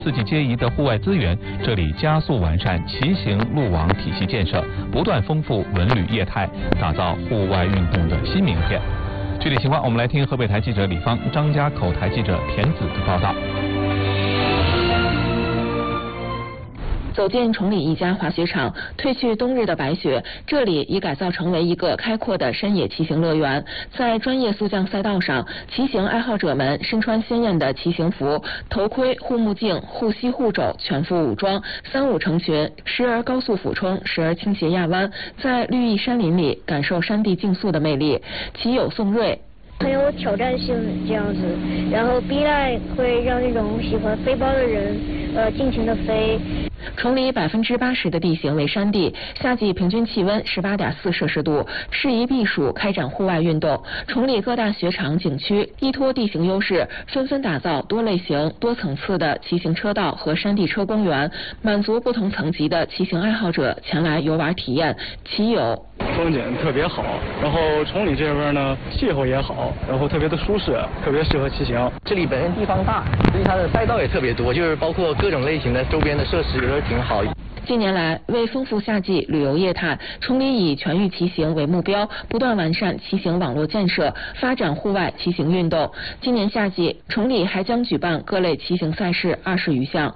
四季皆宜的户外资源，这里加速完善骑行路网体系建设，不断丰富文旅业态，打造户外运动的新名片。具体情况，我们来听河北台记者李芳、张家口台记者田子的报道。 走进崇礼一家滑雪场，褪去冬日的白雪，这里已改造成为一个开阔的山野骑行乐园。在专业速降赛道上，骑行爱好者们身穿鲜艳的骑行服，头盔、护目镜、护膝、护肘，全副武装，三五成群，时而高速俯冲，时而倾斜压弯，在绿意山林里感受山地竞速的魅力。骑友宋瑞。 很有挑战性这样子，然后B line会让那种喜欢飞包的人尽情的飞。 崇礼80%的地形为山地，夏季平均气温18.4摄氏度，适宜避暑开展户外运动。崇礼各大雪场景区依托地形优势，纷纷打造多类型、多层次的骑行车道和山地车公园，满足不同层级的骑行爱好者前来游玩体验。骑友风景特别好，然后崇礼这边呢气候也好，然后特别的舒适，特别适合骑行。 这里本身地方大，所以它的赛道也特别多，就是包括各种类型的周边的设施都挺好。 近年来，为丰富夏季旅游业态，崇礼以全域骑行为目标，不断完善骑行网络建设，发展户外骑行运动。今年夏季，崇礼还将举办各类骑行赛事20余项。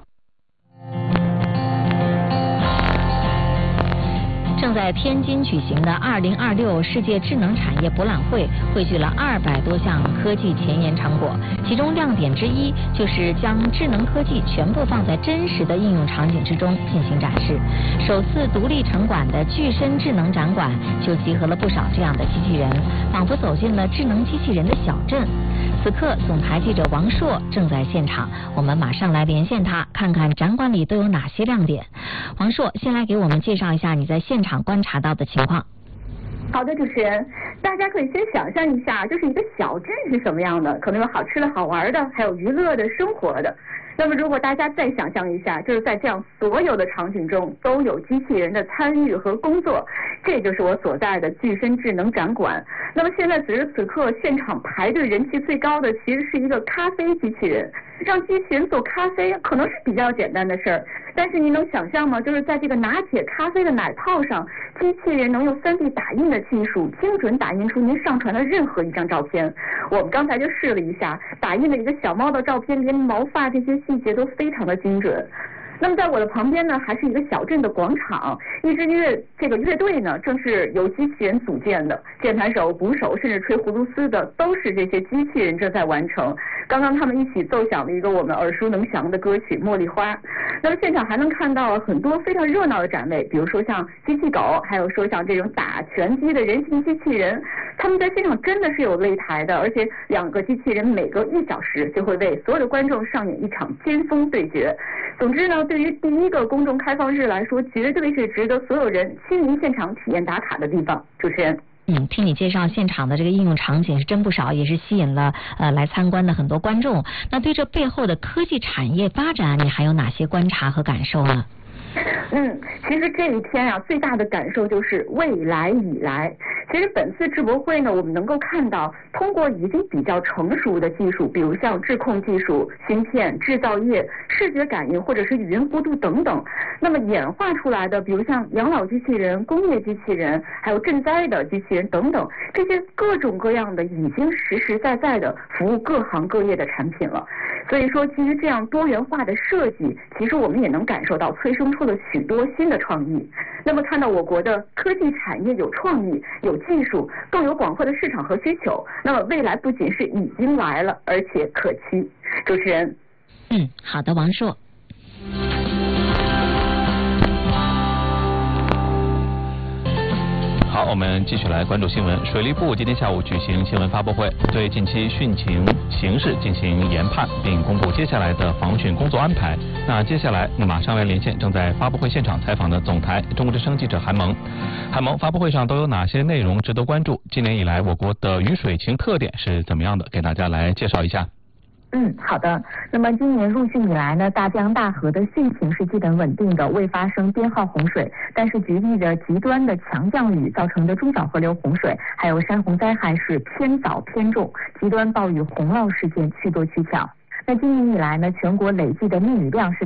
正在天津举行的2026世界智能产业博览会汇聚了200多项科技前沿成果，其中亮点之一就是将智能科技全部放在真实的应用场景之中进行展示。首次独立成馆的具身智能展馆就集合了不少这样的机器人，仿佛走进了智能机器人的小镇。此刻，总台记者王硕正在现场，我们马上来连线他，看看展馆里都有哪些亮点。王硕，先来给我们介绍一下你在现场观察到的情况。 好的，主持人，大家可以先想象一下，就是一个小镇是什么样的，可能有好吃的好玩的，还有娱乐的生活的。那么如果大家再想象一下，就是在这样所有的场景中都有机器人的参与和工作，这就是我所在的具身智能展馆。那么现在此时此刻现场排队人气最高的其实是一个咖啡机器人，让机器人做咖啡可能是比较简单的事儿，但是你能想象吗？就是在这个拿铁咖啡的奶泡上，机器人能用3D 打印的技术精准打印出您上传的任何一张照片。我们刚才就试了一下，打印的一个小猫的照片，连毛发这些细节都非常的精准。那么在我的旁边呢，还是一个小镇的广场，一支乐队呢，正是由机器人组建的，键盘手、鼓手，甚至吹葫芦丝的，都是这些机器人正在完成。刚刚他们一起奏响了一个我们耳熟能详的歌曲《茉莉花》。那么现场还能看到很多非常热闹的展位，比如说像机器狗，还有说像这种打拳击的人形机器人，他们在现场真的是有擂台的，而且2个机器人每隔1小时就会为所有的观众上演一场尖峰对决。总之呢，对于第一个公众开放日来说，绝对是值得所有人亲临现场体验打卡的地方。主持人。 听你介绍现场的这个应用场景是真不少，也是吸引了来参观的很多观众。那对这背后的科技产业发展，你还有哪些观察和感受呢？ 其实这一天啊，最大的感受就是未来已来。其实本次智博会呢，我们能够看到，通过已经比较成熟的技术，比如像智控技术、芯片、制造业、视觉感应或者是语音互动等等，那么演化出来的，比如像养老机器人、工业机器人，还有赈灾的机器人等等，这些各种各样的已经实实在在的服务各行各业的产品了。所以说，基于这样多元化的设计，其实我们也能感受到催生出了许多新的创意。那么看到我国的科技产业有创意、有技术，更有广阔的市场和需求，那么未来不仅是已经来了，而且可期。主持人。 好的，王硕。 好，我们继续来关注新闻。水利部今天下午举行新闻发布会，对近期汛情形势进行研判，并公布接下来的防汛工作安排。那接下来马上来连线正在发布会现场采访的总台中国之声记者韩萌。韩萌，发布会上都有哪些内容值得关注？今年以来我国的雨水情特点是怎么样的？给大家来介绍一下。 好的。那么今年入汛以来呢，大江大河的汛情是基本稳定的，未发生编号洪水，但是局地的极端的强降雨造成的中小河流洪水，还有山洪灾害是偏早偏重，极端暴雨洪涝事件趋多趋强。 那今年以来呢，全国累计的密雨量是